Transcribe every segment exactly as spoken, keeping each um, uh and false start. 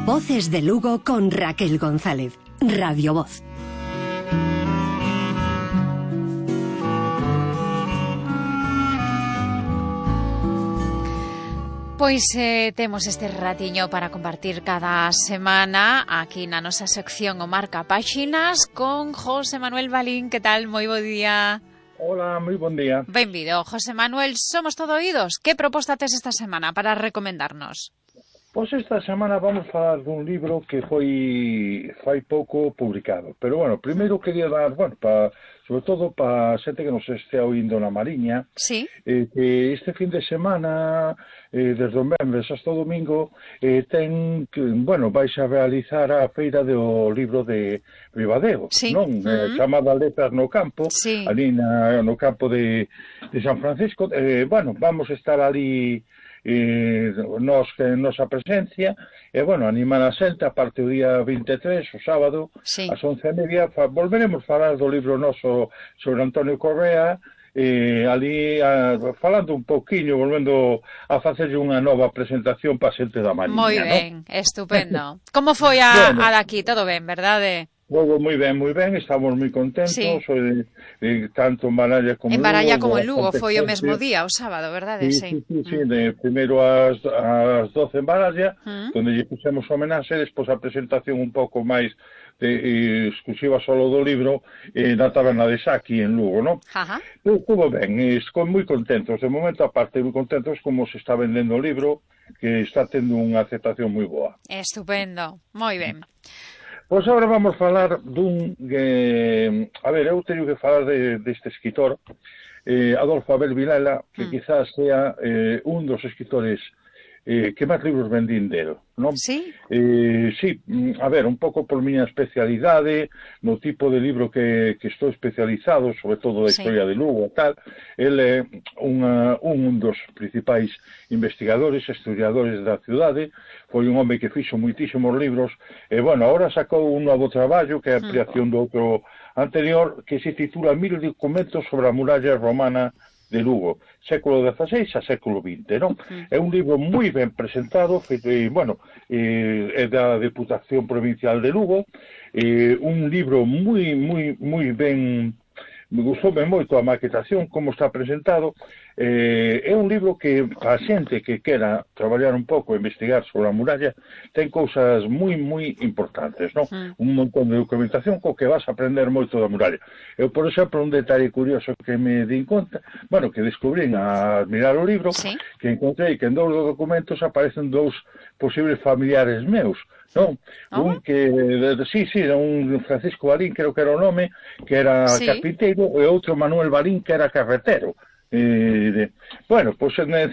Voces de Lugo con Raquel González. Radio Voz. Pois eh, temos este ratiño para compartir cada semana aquí na nosa sección o Marca Páxinas con José Manuel Balín. Que tal? Moi bo día. Hola, moi bon día. Benvido, José Manuel. Somos todo oídos. Que proposta tes esta semana para recomendarnos? Pois esta semana vamos falar dun libro que foi fai pouco publicado. Pero, bueno, primeiro quería dar, bueno, pa, sobre todo para a xente que nos estea oindo na Mariña, sí. eh, que este fin de semana, eh, desde o venres hasta o domingo, eh, ten, que, bueno, vais a realizar a feira do libro de Ribadeo, sí. non? Uh-huh. Eh, chamada Letras no Campo, sí. ali na, no campo de, de San Francisco. Eh, bueno, vamos a estar ali e nos que nosa presencia e, bueno, animar a xente a parte do día vinte e tres, o sábado, sí. ás once e media, fa, volveremos falar do libro noso sobre Antonio Correa, e ali a, falando un pouquiño, volvendo a facerlle unha nova presentación para a xente da Mariña. Moi ben, ¿no? Estupendo. Como foi a, bueno, a daqui? Todo ben, verdade? Todo moi ben, moi ben, estamos moi contentos, sí. eh, eh, tanto en Baralla como en Lugo. En Baralla como en Lugo, foi o mesmo día, o sábado, verdade? Sí, sí, sí, sí, mm. de, primeiro ás, ás doce en Baralla, mm. onde lle puxemos homenaxe, despois a presentación un pouco máis de, eh, exclusiva solo do libro eh, na taberna de Saki en Lugo, non? Ajá. Pero todo ben, estou moi contentos, de momento aparte moi contentos como se está vendendo o libro, que está tendo unha aceptación moi boa. Estupendo, moi ben. Pois agora vamos falar dun... Eh, a ver, eu teño que falar de, deste escritor, eh, Adolfo Abel Vilela, que mm. quizás sea eh, un dos escritores eh, que máis libros vendín dele, non? Sí? Eh, sí, a ver, un pouco por miña especialidade, no tipo de libro que, que estou especializado, sobre todo da sí. historia de Lugo e tal. Ele é unha, un dos principais investigadores, historiadores da cidade, foi un home que fixo moitísimos libros, e, bueno, agora sacou un novo traballo, que é a ampliación do outro anterior, que se titula Mil documentos sobre a muralla romana de Lugo, século dezaseis a século vinte, non? Uh-huh. É un libro moi ben presentado, feito, eh, bueno, eh, é da Deputación Provincial de Lugo, eh, un libro moi, moi, moi ben... Me gustoume moito a maquetación, como está presentado. Eh, é un libro que a xente que quera traballar un pouco, investigar sobre a muralla, ten cousas moi, moi importantes, non? Mm. Un montón de documentación co que vas a aprender moito da muralla. Eu, por exemplo, un detalle curioso que me di conta, bueno, que descubrín a mirar o libro, ¿sí? Que encontrei que en dous dos documentos aparecen dous posibles familiares meus, non? Oh. Un que, sí, sí, un Francisco Balín, creo que era o nome, que era sí. carpinteiro, e outro Manuel Balín, que era carretero. Eh, de, bueno, pues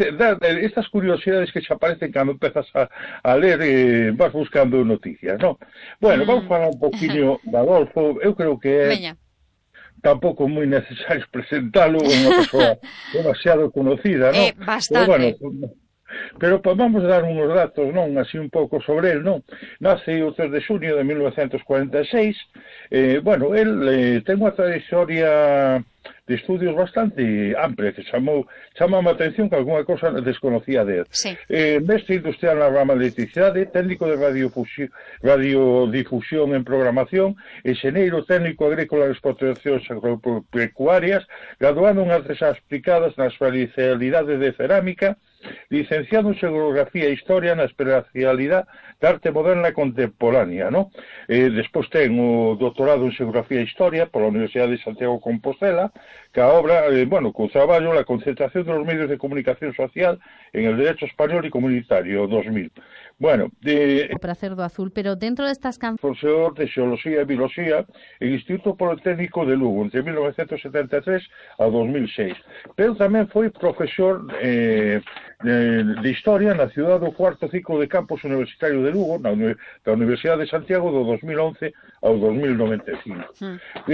estas curiosidades que se aparecen cando empezas a, a ler, eh, vas buscando noticias, non? Bueno, mm. vamos falar un poquinho de Adolfo. Eu creo que é Veña. tampouco moi necesario presentalo, unha persoa demasiado conocida, non? Eh, bastante. Pero, bueno, pero pues, vamos a dar uns datos, non, así un pouco sobre el, non? Nace o tres de xunio de mil novecentos cuarenta e seis. Eh, bueno, el eh, ten unha trayectoria de estudios bastante amplia, que chamou, chamame a atención que algunha cosa desconocía de él. Sí. Eh, mestre industrial na rama de electricidade, técnico de radiodifusión, radiodifusión en programación, enxeñeiro técnico agrícola en explotacións agropecuarias, graduado en artes aplicadas na especialidade de cerámica, licenciado en Xeografía e Historia na especialidade de Arte Moderna e Contemporánea, ¿no? Eh, despois ten o doutorado en Xeografía e Historia pola Universidade de Santiago de Compostela, que a obra, eh, bueno, co traballo La concentración de los medios de comunicación social en el derecho español y comunitario, dos mil. Bueno, de... O prazer do azul, pero dentro destas cancións... Profesor de Xeoloxía e Bioloxía en Instituto Politécnico de Lugo, entre mil novecentos setenta e tres a dos mil seis. Pero tamén foi profesor eh, de, de Historia na cidade do cuarto ciclo de campus universitario de Lugo, na, da Universidade de Santiago, do dos mil once ao dos mil noventa e cinco. Mm.